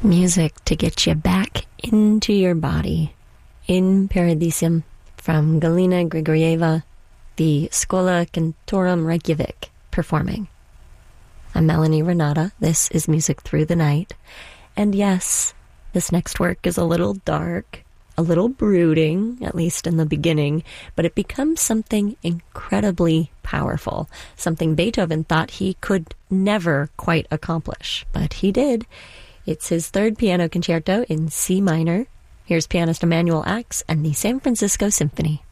Music to get you back into your body. In Paradisium from Galina Grigorieva, the Schola Cantorum Reykjavik, performing. I'm Melanie Renata. This is Music Through the Night. And yes, this next work is a little dark, a little brooding, at least in the beginning, but it becomes something incredibly powerful, something Beethoven thought he could never quite accomplish, but he did. It's his third piano concerto in C minor. Here's pianist Emanuel Ax and the San Francisco Symphony.